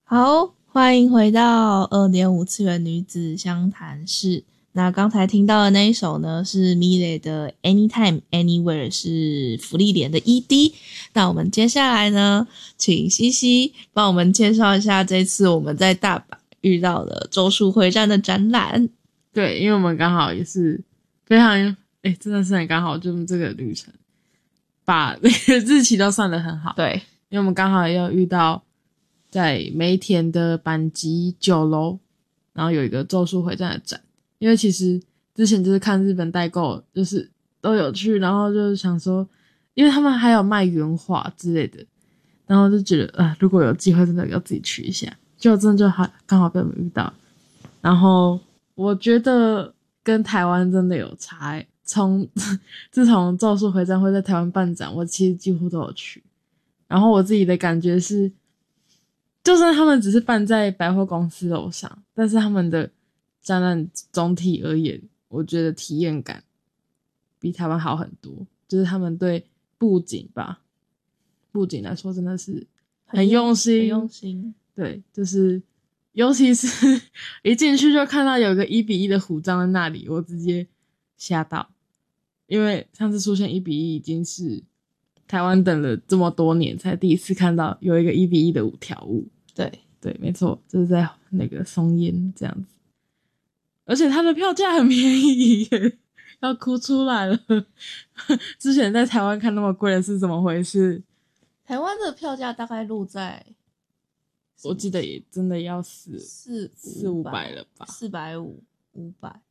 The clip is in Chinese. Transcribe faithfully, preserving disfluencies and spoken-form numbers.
好，欢迎回到二点五次元女子相谈室。那刚才听到的那一首呢，是 Milet 的 Anytime Anywhere， 是芙莉莲的 E D。那我们接下来呢，请西西帮我们介绍一下这次我们在大阪遇到的咒术回战的展览。 对，因为我们刚好也是非常诶真的是很刚好，就是这个旅程把那个日期都算得很好。 对， 因为我们刚好也有遇到在梅田的阪急九楼，然后有一个咒术回战的展。因为其实之前就是看日本代购，就是都有去，然后就是想说，因为他们还有卖原画之类的，然后就觉得啊、呃，如果有机会真的要自己去一下，就真的就好刚好被我们遇到。然后我觉得跟台湾真的有差欸，从自从咒术回战会在台湾办展，我其实几乎都有去。然后我自己的感觉是，就算他们只是办在百货公司楼上，但是他们的展览总体而言，我觉得体验感比台湾好很多。就是他们对布景吧，布景来说真的是很用心， 很用心。 对，就是尤其是一进去就看到有个一比一的虎杖在那里，我直接吓到。因为上次出现一比一已经是台湾等了这么多年才第一次看到有一个一比一的五条悟。 对对，没错，就是在那个松烟这样子。而且它的票价很便宜耶，要哭出来了。之前在台湾看那么贵的是怎么回事？ 台湾的票价大概落在， 我记得也真的要四四四五百了吧？ 四百五五百。